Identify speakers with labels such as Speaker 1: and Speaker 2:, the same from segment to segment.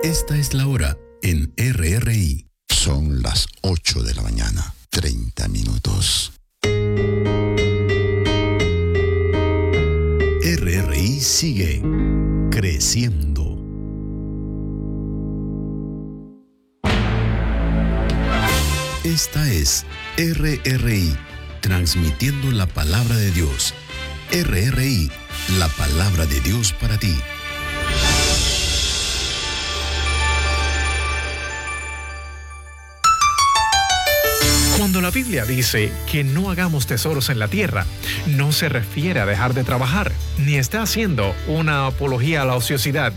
Speaker 1: Esta es la hora en RRI.
Speaker 2: Son las 8 de la mañana, 30 minutos.
Speaker 1: RRI sigue creciendo. Esta es RRI, transmitiendo la palabra de Dios. RRI, la palabra de Dios para ti.
Speaker 3: Cuando la Biblia dice que no hagamos tesoros en la tierra, no se refiere a dejar de trabajar, ni está haciendo una apología a la ociosidad.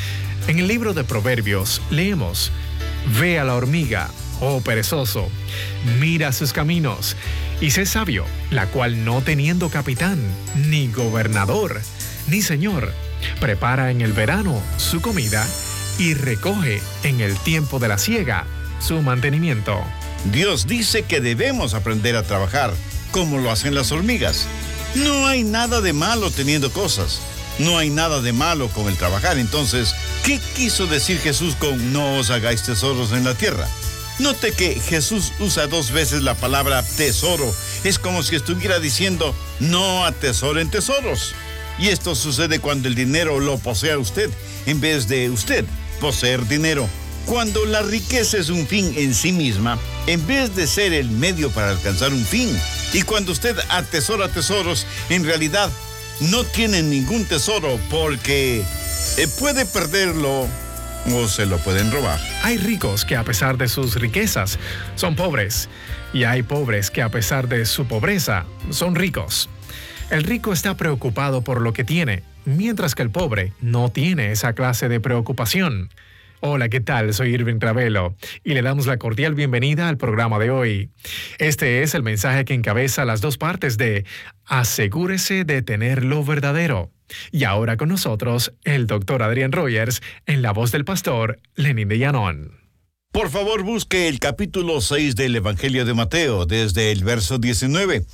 Speaker 3: En el libro de Proverbios leemos: «Ve a la hormiga, oh perezoso, mira sus caminos, y sé sabio, la cual no teniendo capitán, ni gobernador, ni señor, prepara en el verano su comida y recoge en el tiempo de la siega su mantenimiento».
Speaker 4: Dios dice que debemos aprender a trabajar, como lo hacen las hormigas. No hay nada de malo teniendo cosas. No hay nada de malo con el trabajar. Entonces, ¿qué quiso decir Jesús con no os hagáis tesoros en la tierra? Note que Jesús usa 2 veces la palabra tesoro. Es como si estuviera diciendo, no atesoren tesoros. Y esto sucede cuando el dinero lo posee usted, en vez de usted poseer dinero. Cuando la riqueza es un fin en sí misma, en vez de ser el medio para alcanzar un fin. Y cuando usted atesora tesoros, en realidad no tiene ningún tesoro porque puede perderlo o se lo pueden robar.
Speaker 3: Hay ricos que a pesar de sus riquezas son pobres, y hay pobres que a pesar de su pobreza son ricos. El rico está preocupado por lo que tiene, mientras que el pobre no tiene esa clase de preocupación. Hola, ¿qué tal? Soy Irving Ravelo y le damos la cordial bienvenida al programa de hoy. Este es el mensaje que encabeza las 2 partes de Asegúrese de tener lo verdadero. Y ahora con nosotros, el Dr. Adrián Rogers, en la voz del pastor Lenín de Llanón.
Speaker 4: Por favor, busque el capítulo 6 del Evangelio de Mateo, desde el verso 19.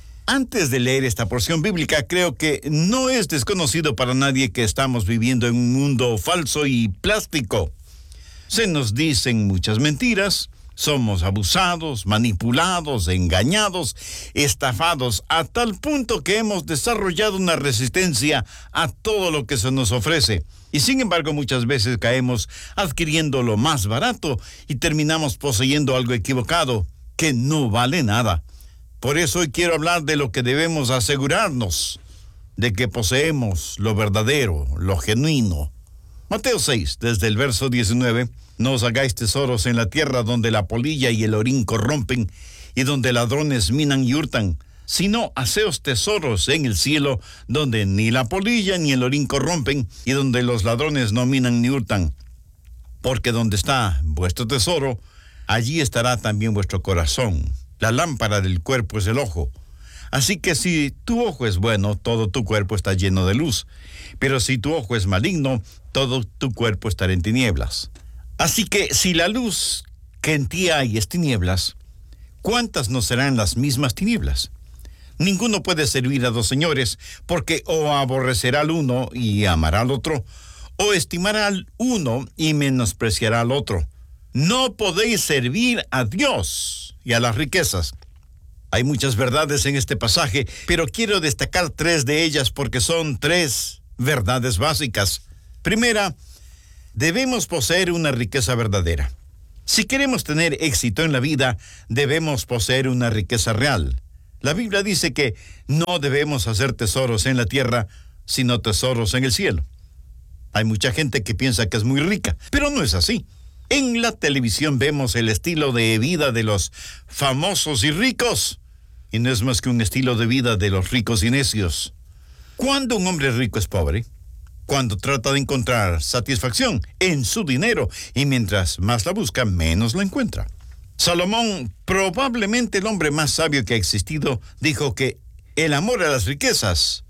Speaker 4: Antes de leer esta porción bíblica, creo que no es desconocido para nadie que estamos viviendo en un mundo falso y plástico. Se nos dicen muchas mentiras, somos abusados, manipulados, engañados, estafados, a tal punto que hemos desarrollado una resistencia a todo lo que se nos ofrece. Y sin embargo, muchas veces caemos adquiriendo lo más barato y terminamos poseyendo algo equivocado, que no vale nada. Por eso hoy quiero hablar de lo que debemos asegurarnos, de que poseemos lo verdadero, lo genuino. Mateo 6, desde el verso 19, no os hagáis tesoros en la tierra donde la polilla y el orín corrompen y donde ladrones minan y hurtan, sino haceos tesoros en el cielo donde ni la polilla ni el orín corrompen y donde los ladrones no minan ni hurtan. Porque donde está vuestro tesoro, allí estará también vuestro corazón. La lámpara del cuerpo es el ojo. Así que si tu ojo es bueno, todo tu cuerpo está lleno de luz. Pero si tu ojo es maligno, todo tu cuerpo estará en tinieblas. Así que si la luz que en ti hay es tinieblas, ¿cuántas no serán las mismas tinieblas? Ninguno puede servir a 2 señores, porque o aborrecerá al uno y amará al otro, o estimará al uno y menospreciará al otro. No podéis servir a Dios y a las riquezas. Hay muchas verdades en este pasaje, pero quiero destacar 3 de ellas porque son 3 verdades básicas. Primera, debemos poseer una riqueza verdadera. Si queremos tener éxito en la vida, debemos poseer una riqueza real. La Biblia dice que no debemos hacer tesoros en la tierra, sino tesoros en el cielo. Hay mucha gente que piensa que es muy rica, pero no es así. En la televisión vemos el estilo de vida de los famosos y ricos, y no es más que un estilo de vida de los ricos y necios. ¿Cuándo un hombre rico es pobre? Cuando trata de encontrar satisfacción en su dinero, y mientras más la busca, menos la encuentra. Salomón, probablemente el hombre más sabio que ha existido, dijo que el amor a las riquezas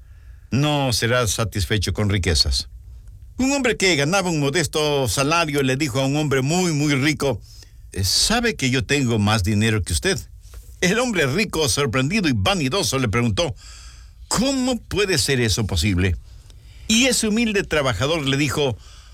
Speaker 4: no será satisfecho con riquezas. Un hombre que ganaba un modesto salario le dijo a un hombre muy, muy rico: ¿sabe que yo tengo más dinero que usted? El hombre rico, sorprendido y vanidoso, le preguntó: ¿cómo puede ser eso posible? Y ese humilde trabajador le dijo: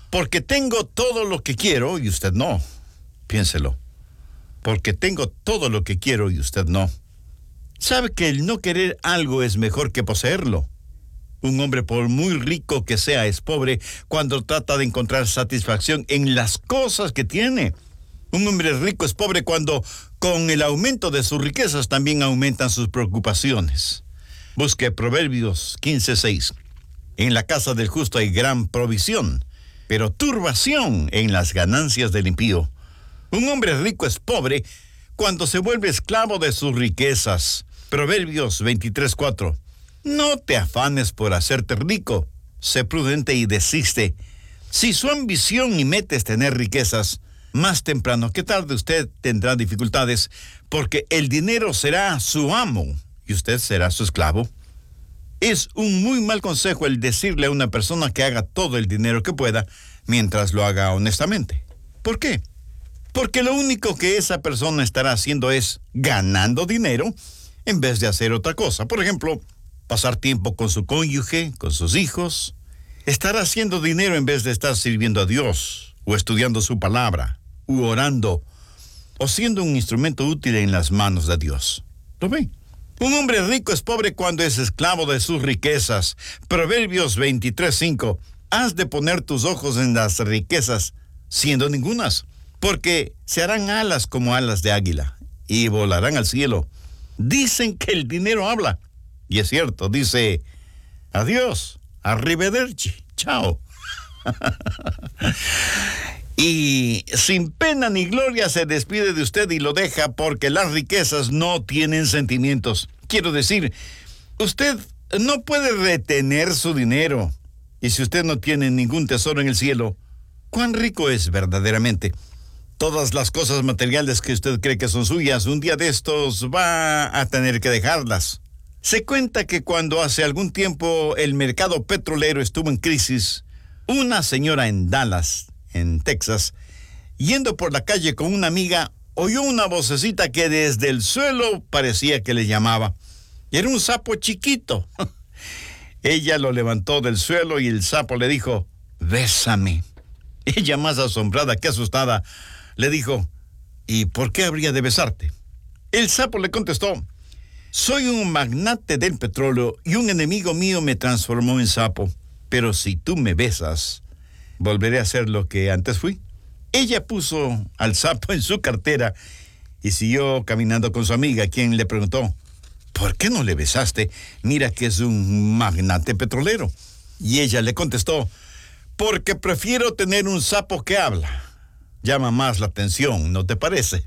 Speaker 4: Porque tengo todo lo que quiero y usted no. Piénselo. Porque tengo todo lo que quiero y usted no. ¿Sabe que el no querer algo es mejor que poseerlo? Un hombre, por muy rico que sea, es pobre cuando trata de encontrar satisfacción en las cosas que tiene. Un hombre rico es pobre cuando, con el aumento de sus riquezas, también aumentan sus preocupaciones. Busque Proverbios 15:6. En la casa del justo hay gran provisión, pero turbación en las ganancias del impío. Un hombre rico es pobre cuando se vuelve esclavo de sus riquezas. Proverbios 23:4. No te afanes por hacerte rico, sé prudente y desiste. Si su ambición y meta es tener riquezas, más temprano que tarde usted tendrá dificultades, porque el dinero será su amo y usted será su esclavo. Es un muy mal consejo el decirle a una persona que haga todo el dinero que pueda mientras lo haga honestamente. ¿Por qué? Porque lo único que esa persona estará haciendo es ganando dinero en vez de hacer otra cosa. Por ejemplo, pasar tiempo con su cónyuge, con sus hijos. Estar haciendo dinero en vez de estar sirviendo a Dios, o estudiando su palabra, u orando, o siendo un instrumento útil en las manos de Dios. ¿Lo ven? Un hombre rico es pobre cuando es esclavo de sus riquezas. Proverbios 23:5. Has de poner tus ojos en las riquezas, siendo ningunas, porque se harán alas como alas de águila, y volarán al cielo. Dicen que el dinero habla. Y es cierto, dice, adiós, arrivederci, chao. Y sin pena ni gloria se despide de usted y lo deja porque las riquezas no tienen sentimientos. Quiero decir, usted no puede retener su dinero. Y si usted no tiene ningún tesoro en el cielo, ¿cuán rico es verdaderamente? Todas las cosas materiales que usted cree que son suyas, un día de estos va a tener que dejarlas. Se cuenta que cuando hace algún tiempo el mercado petrolero estuvo en crisis, una señora en Dallas, en Texas, yendo por la calle con una amiga, oyó una vocecita que desde el suelo parecía que le llamaba. Era un sapo chiquito. Ella lo levantó del suelo y el sapo le dijo, bésame. Ella, más asombrada que asustada, le dijo, ¿y por qué habría de besarte? El sapo le contestó, soy un magnate del petróleo y un enemigo mío me transformó en sapo, pero si tú me besas, volveré a ser lo que antes fui. Ella puso al sapo en su cartera y siguió caminando con su amiga, quien le preguntó, ¿por qué no le besaste? Mira que es un magnate petrolero. Y ella le contestó, porque prefiero tener un sapo que habla. Llama más la atención, ¿no te parece?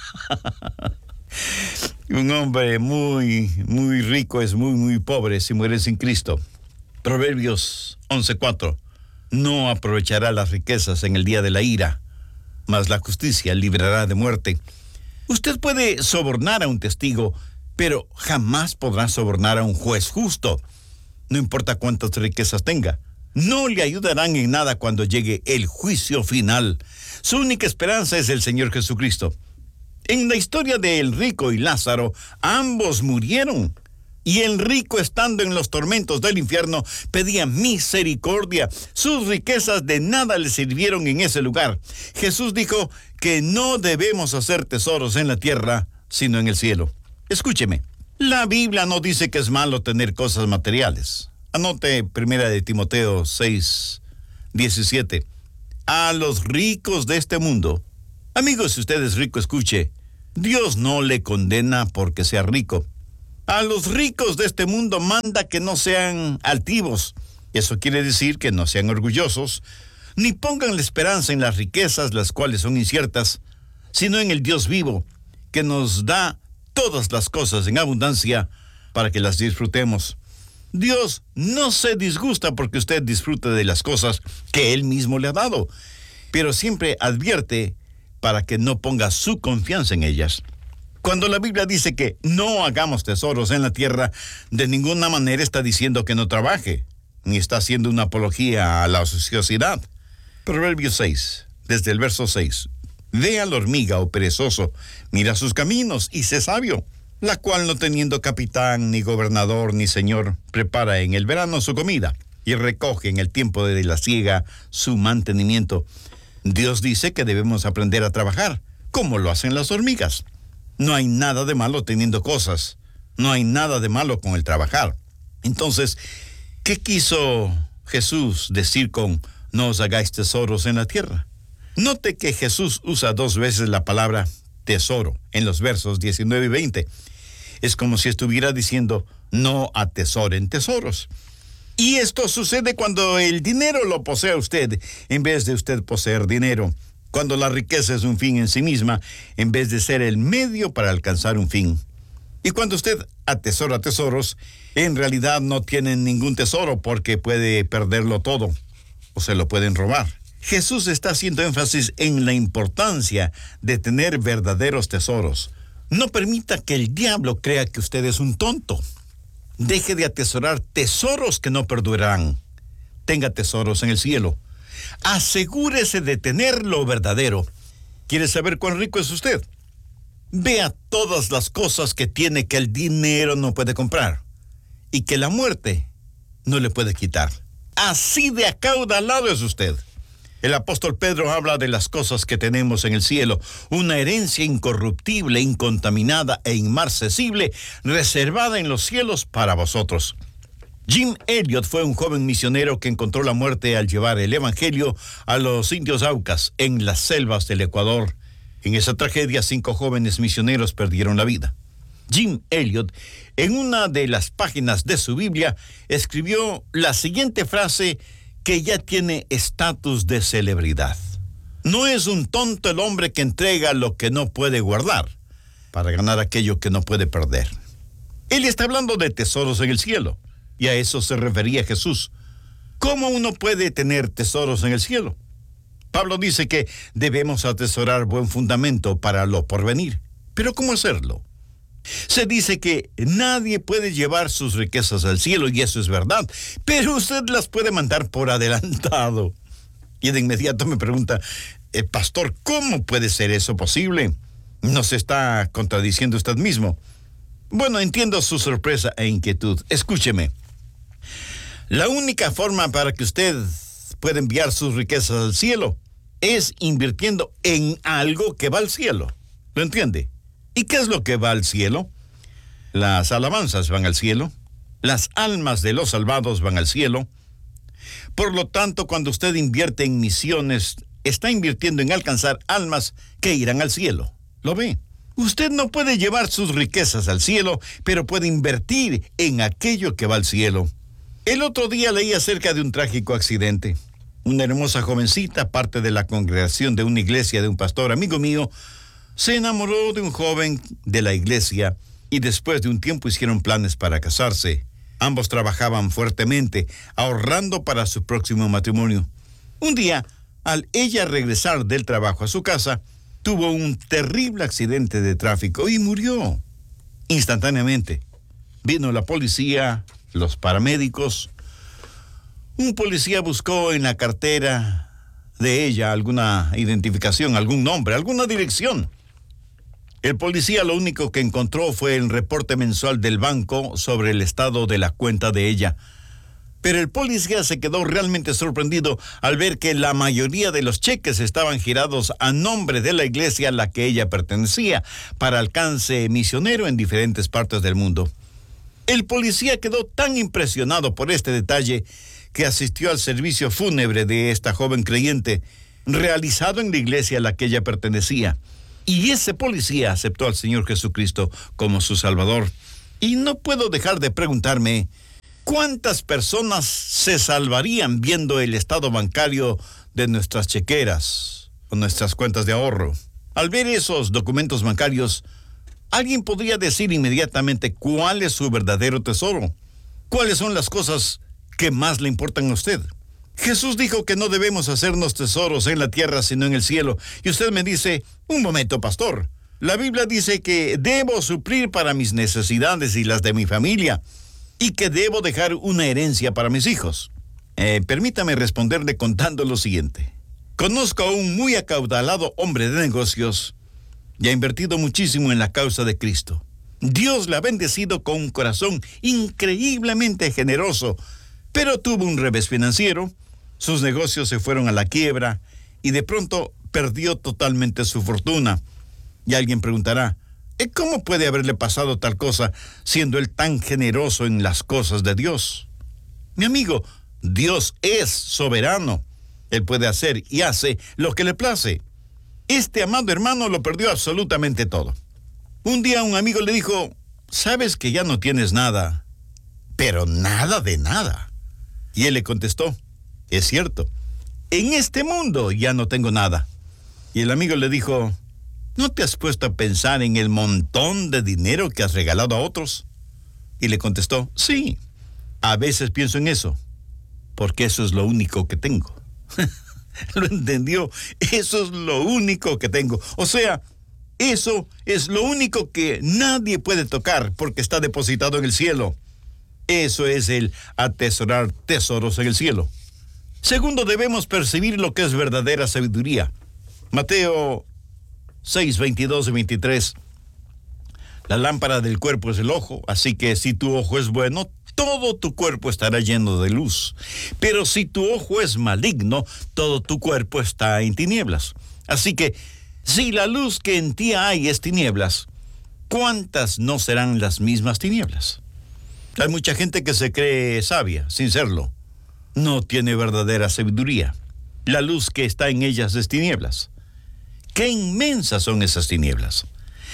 Speaker 4: Un hombre muy rico es muy pobre si muere sin Cristo. Proverbios 11:4. No aprovechará las riquezas en el día de la ira, mas la justicia librará de muerte. Usted puede sobornar a un testigo, pero jamás podrá sobornar a un juez justo. No importa cuántas riquezas tenga, no le ayudarán en nada cuando llegue el juicio final. Su única esperanza es el Señor Jesucristo. En la historia de el rico y Lázaro, ambos murieron. Y el rico, estando en los tormentos del infierno, pedía misericordia. Sus riquezas de nada le sirvieron en ese lugar. Jesús dijo que no debemos hacer tesoros en la tierra, sino en el cielo. Escúcheme, la Biblia no dice que es malo tener cosas materiales. Anote 1 Timoteo 6:17. A los ricos de este mundo. Amigos, si usted es rico, escuche, Dios no le condena porque sea rico. A los ricos de este mundo manda que no sean altivos. Eso quiere decir que no sean orgullosos, ni pongan la esperanza en las riquezas, las cuales son inciertas, sino en el Dios vivo, que nos da todas las cosas en abundancia para que las disfrutemos. Dios no se disgusta porque usted disfrute de las cosas que Él mismo le ha dado, pero siempre advierte para que no ponga su confianza en ellas. Cuando la Biblia dice que no hagamos tesoros en la tierra, de ninguna manera está diciendo que no trabaje, ni está haciendo una apología a la ociosidad. Proverbios 6, desde el verso 6. Ve a la hormiga, oh perezoso, mira sus caminos y sé sabio, la cual no teniendo capitán, ni gobernador, ni señor, prepara en el verano su comida, y recoge en el tiempo de la siega su mantenimiento. Dios dice que debemos aprender a trabajar, como lo hacen las hormigas. No hay nada de malo teniendo cosas. No hay nada de malo con el trabajar. Entonces, ¿qué quiso Jesús decir con no os hagáis tesoros en la tierra? Note que Jesús usa 2 veces la palabra tesoro en los versos 19 y 20. Es como si estuviera diciendo no atesoren tesoros. Y esto sucede cuando el dinero lo posee usted, en vez de usted poseer dinero. Cuando la riqueza es un fin en sí misma, en vez de ser el medio para alcanzar un fin. Y cuando usted atesora tesoros, en realidad no tiene ningún tesoro porque puede perderlo todo o se lo pueden robar. Jesús está haciendo énfasis en la importancia de tener verdaderos tesoros. No permita que el diablo crea que usted es un tonto. Deje de atesorar tesoros que no perdurarán. Tenga tesoros en el cielo. Asegúrese de tener lo verdadero. ¿Quiere saber cuán rico es usted? Vea todas las cosas que tiene que el dinero no puede comprar y que la muerte no le puede quitar. Así de acaudalado es usted. El apóstol Pedro habla de las cosas que tenemos en el cielo, una herencia incorruptible, incontaminada e inmarcesible, reservada en los cielos para vosotros. Jim Elliot fue un joven misionero que encontró la muerte al llevar el evangelio a los indios Aucas en las selvas del Ecuador. En esa tragedia, 5 jóvenes misioneros perdieron la vida. Jim Elliot, en una de las páginas de su Biblia, escribió la siguiente frase que ya tiene estatus de celebridad. No es un tonto el hombre que entrega lo que no puede guardar para ganar aquello que no puede perder. Él está hablando de tesoros en el cielo, y a eso se refería Jesús. ¿Cómo uno puede tener tesoros en el cielo? Pablo dice que debemos atesorar buen fundamento para lo porvenir. ¿Pero cómo hacerlo? Se dice que nadie puede llevar sus riquezas al cielo, y eso es verdad, pero usted las puede mandar por adelantado. Y de inmediato me pregunta, pastor, ¿cómo puede ser eso posible? ¿No se está contradiciendo usted mismo? Bueno, entiendo su sorpresa e inquietud. Escúcheme. La única forma para que usted pueda enviar sus riquezas al cielo es invirtiendo en algo que va al cielo. ¿Lo entiende? ¿Y qué es lo que va al cielo? Las alabanzas van al cielo. Las almas de los salvados van al cielo. Por lo tanto, cuando usted invierte en misiones, está invirtiendo en alcanzar almas que irán al cielo. ¿Lo ve? Usted no puede llevar sus riquezas al cielo, pero puede invertir en aquello que va al cielo. El otro día leí acerca de un trágico accidente. Una hermosa jovencita, parte de la congregación de una iglesia de un pastor amigo mío, se enamoró de un joven de la iglesia y después de un tiempo hicieron planes para casarse. Ambos trabajaban fuertemente, ahorrando para su próximo matrimonio. Un día, al ella regresar del trabajo a su casa, tuvo un terrible accidente de tráfico y murió instantáneamente. Vino la policía, los paramédicos. Un policía buscó en la cartera de ella alguna identificación, algún nombre, alguna dirección. El policía lo único que encontró fue el reporte mensual del banco sobre el estado de la cuenta de ella. Pero el policía se quedó realmente sorprendido al ver que la mayoría de los cheques estaban girados a nombre de la iglesia a la que ella pertenecía, para alcance misionero en diferentes partes del mundo. El policía quedó tan impresionado por este detalle que asistió al servicio fúnebre de esta joven creyente, realizado en la iglesia a la que ella pertenecía. Y ese policía aceptó al Señor Jesucristo como su Salvador. Y no puedo dejar de preguntarme, ¿cuántas personas se salvarían viendo el estado bancario de nuestras chequeras o nuestras cuentas de ahorro? Al ver esos documentos bancarios, alguien podría decir inmediatamente cuál es su verdadero tesoro. ¿Cuáles son las cosas que más le importan a usted? Jesús dijo que no debemos hacernos tesoros en la tierra, sino en el cielo. Y usted me dice, un momento, pastor. La Biblia dice que debo suplir para mis necesidades y las de mi familia, y que debo dejar una herencia para mis hijos. Permítame responderle contando lo siguiente. Conozco a un muy acaudalado hombre de negocios y ha invertido muchísimo en la causa de Cristo. Dios le ha bendecido con un corazón increíblemente generoso, Pero tuvo un revés financiero, sus negocios se fueron a la quiebra y de pronto perdió totalmente su fortuna. Y alguien preguntará, ¿cómo puede haberle pasado tal cosa siendo él tan generoso en las cosas de Dios? Mi amigo, Dios es soberano. Él puede hacer y hace lo que le place. Este amado hermano lo perdió absolutamente todo. Un día un amigo le dijo, ¿sabes que ya no tienes nada? Pero nada de nada. Y él le contestó, es cierto, en este mundo ya no tengo nada. Y el amigo le dijo, ¿no te has puesto a pensar en el montón de dinero que has regalado a otros? Y le contestó, sí, a veces pienso en eso, porque eso es lo único que tengo. ¿Lo entendió? Eso es lo único que tengo. O sea, eso es lo único que nadie puede tocar porque está depositado en el cielo. Eso es el atesorar tesoros en el cielo. Segundo, debemos percibir lo que es verdadera sabiduría. Mateo 6, 22 y 23. La lámpara del cuerpo es el ojo, así que si tu ojo es bueno, todo tu cuerpo estará lleno de luz. Pero si tu ojo es maligno, todo tu cuerpo está en tinieblas. Así que, si la luz que en ti hay es tinieblas, ¿cuántas no serán las mismas tinieblas? Hay mucha gente que se cree sabia, sin serlo. No tiene verdadera sabiduría. La luz que está en ellas es tinieblas. ¡Qué inmensas son esas tinieblas!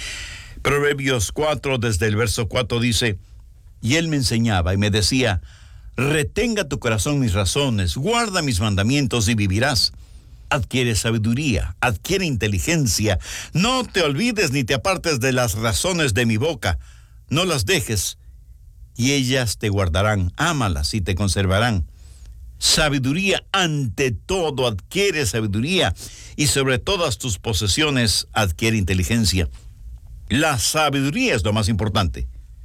Speaker 4: Proverbios 4, desde el verso 4 dice, y él me enseñaba y me decía, retenga tu corazón mis razones, guarda mis mandamientos y vivirás. Adquiere sabiduría, adquiere inteligencia, no te olvides ni te apartes de las razones de mi boca, no las dejes, y ellas te guardarán, ámalas y te conservarán. Sabiduría ante todo, adquiere sabiduría, y sobre todas tus posesiones adquiere inteligencia. La sabiduría es lo más importante.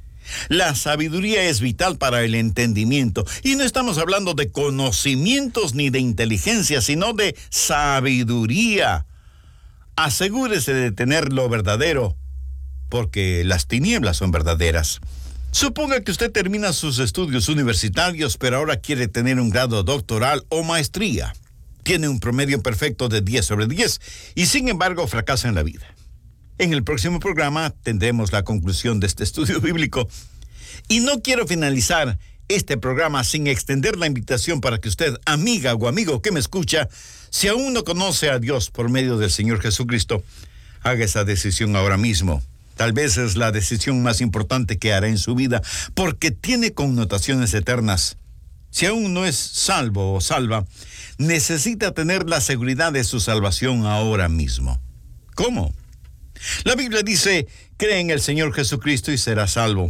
Speaker 4: La sabiduría es vital para el entendimiento, y no estamos hablando de conocimientos ni de inteligencia, sino de sabiduría. Asegúrese de tener lo verdadero, porque las tinieblas son verdaderas. Suponga que usted termina sus estudios universitarios, pero ahora quiere tener un grado doctoral o maestría. Tiene un promedio perfecto de 10 sobre 10 y sin embargo fracasa en la vida. En el próximo programa tendremos la conclusión de este estudio bíblico. Y no quiero finalizar este programa sin extender la invitación para que usted, amiga o amigo que me escucha, si aún no conoce a Dios por medio del Señor Jesucristo, haga esa decisión ahora mismo. Tal vez es la decisión más importante que hará en su vida, porque tiene connotaciones eternas. Si aún no es salvo o salva, necesita tener la seguridad de su salvación ahora mismo. ¿Cómo? La Biblia dice, cree en el Señor Jesucristo y será salvo.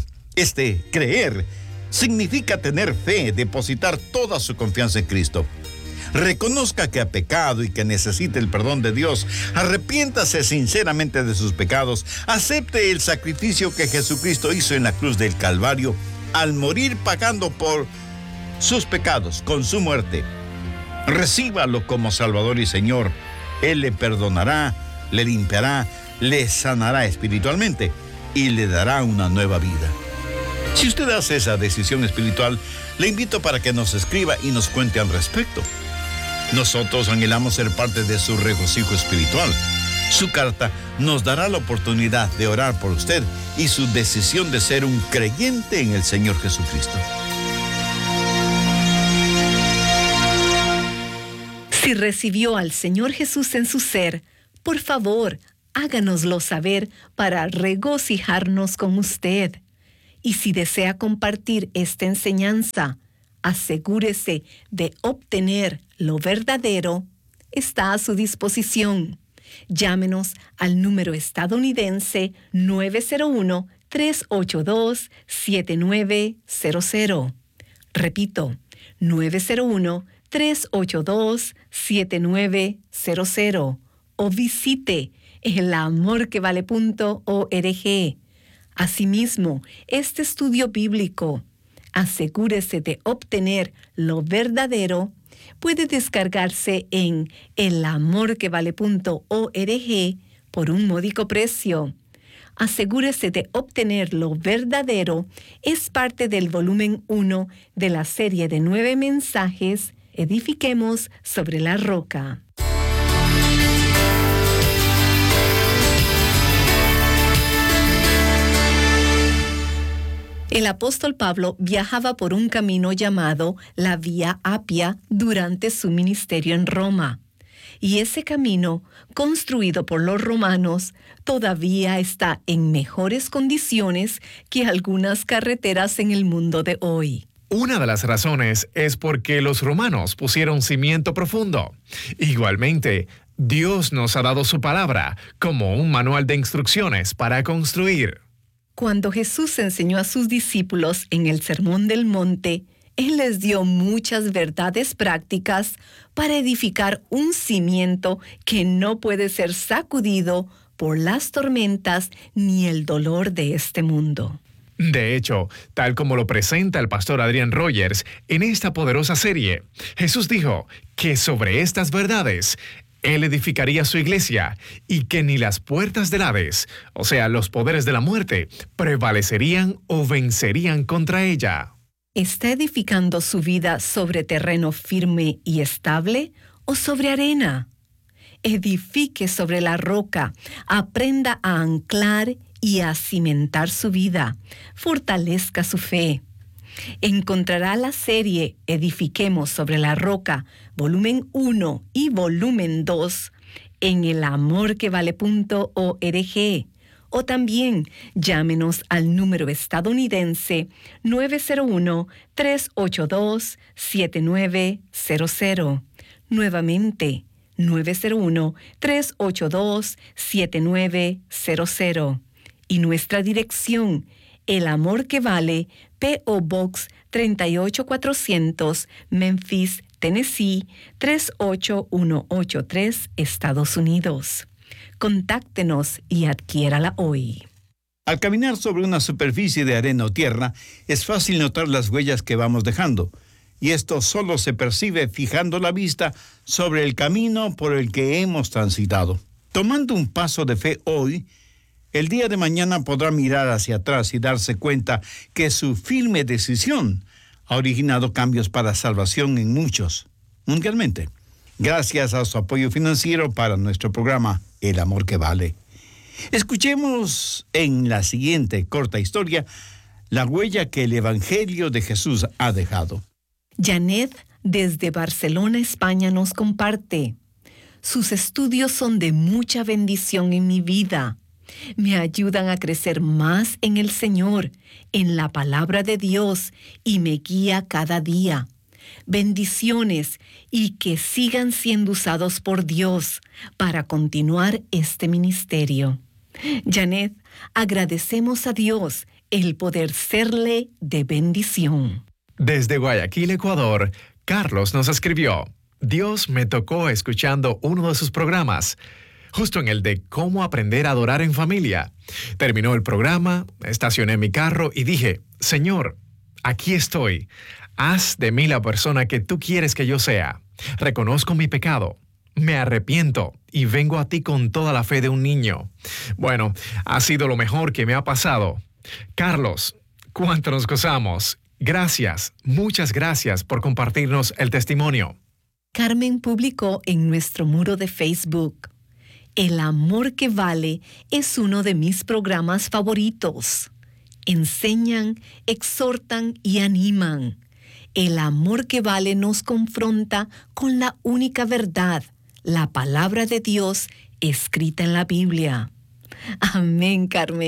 Speaker 4: Creer significa tener fe, depositar toda su confianza en Cristo. Reconozca que ha pecado y que necesita el perdón de Dios. Arrepiéntase sinceramente de sus pecados. Acepte el sacrificio que Jesucristo hizo en la cruz del Calvario al morir pagando por sus pecados con su muerte. Recíbalo como Salvador y Señor. Él le perdonará, le limpiará, le sanará espiritualmente y le dará una nueva vida. Si usted hace esa decisión espiritual, le invito para que nos escriba y nos cuente al respecto. Nosotros anhelamos ser parte de su regocijo espiritual. Su carta nos dará la oportunidad de orar por usted y su decisión de ser un creyente en el Señor Jesucristo.
Speaker 5: Si recibió al Señor Jesús en su ser, por favor, háganoslo saber para regocijarnos con usted. Y si desea compartir esta enseñanza, asegúrese de obtener lo verdadero. Está a su disposición. Llámenos al número estadounidense 901-382-7900. Repito, 901-382-7900. O visite elamorquevale.org. Asimismo, este estudio bíblico, asegúrese de obtener lo verdadero, puede descargarse en elamorquevale.org por un módico precio. Asegúrese de obtener lo verdadero. Es parte del volumen 1 de la serie de 9 mensajes Edifiquemos sobre la roca. El apóstol Pablo viajaba por un camino llamado la Vía Apia durante su ministerio en Roma. Y ese camino, construido por los romanos, todavía está en mejores condiciones que algunas carreteras en el mundo de hoy.
Speaker 3: Una de las razones es porque los romanos pusieron cimiento profundo. Igualmente, Dios nos ha dado su palabra como un manual de instrucciones para construir.
Speaker 5: Cuando Jesús enseñó a sus discípulos en el Sermón del Monte, Él les dio muchas verdades prácticas para edificar un cimiento que no puede ser sacudido por las tormentas ni el dolor de este mundo.
Speaker 3: De hecho, tal como lo presenta el pastor Adrian Rogers en esta poderosa serie, Jesús dijo que sobre estas verdades Él edificaría su iglesia y que ni las puertas del Hades, o sea, los poderes de la muerte, prevalecerían o vencerían contra ella.
Speaker 5: ¿Está edificando su vida sobre terreno firme y estable o sobre arena? Edifique sobre la roca, aprenda a anclar y a cimentar su vida, fortalezca su fe. Encontrará la serie Edifiquemos sobre la roca, volumen 1 y volumen 2 en elamorquevale.org o también llámenos al número estadounidense 901-382-7900. Nuevamente, 901-382-7900. Y nuestra dirección, El Amor que Vale, P.O. Box 38400, Memphis, Tennessee 38183, Estados Unidos. Contáctenos y adquiérala hoy.
Speaker 4: Al caminar sobre una superficie de arena o tierra, es fácil notar las huellas que vamos dejando, y esto solo se percibe fijando la vista sobre el camino por el que hemos transitado. Tomando un paso de fe hoy, el día de mañana podrá mirar hacia atrás y darse cuenta que su firme decisión ha originado cambios para salvación en muchos, mundialmente. Gracias a su apoyo financiero para nuestro programa El Amor que Vale. Escuchemos en la siguiente corta historia la huella que el Evangelio de Jesús ha dejado.
Speaker 5: Janet, desde Barcelona, España, nos comparte: sus estudios son de mucha bendición en mi vida. Me ayudan a crecer más en el Señor, en la palabra de Dios, y me guía cada día. Bendiciones y que sigan siendo usados por Dios para continuar este ministerio. Janet, agradecemos a Dios el poder serle de bendición.
Speaker 3: Desde Guayaquil, Ecuador, Carlos nos escribió: Dios me tocó escuchando uno de sus programas, justo en el de cómo aprender a adorar en familia. Terminó el programa, estacioné mi carro y dije: Señor, aquí estoy. Haz de mí la persona que tú quieres que yo sea. Reconozco mi pecado, me arrepiento y vengo a ti con toda la fe de un niño. Bueno, ha sido lo mejor que me ha pasado. Carlos, cuánto nos gozamos. Gracias, muchas gracias por compartirnos el testimonio.
Speaker 5: Carmen publicó en nuestro muro de Facebook: El Amor que Vale es uno de mis programas favoritos. Enseñan, exhortan y animan. El Amor que Vale nos confronta con la única verdad, la palabra de Dios escrita en la Biblia. Amén, Carmen.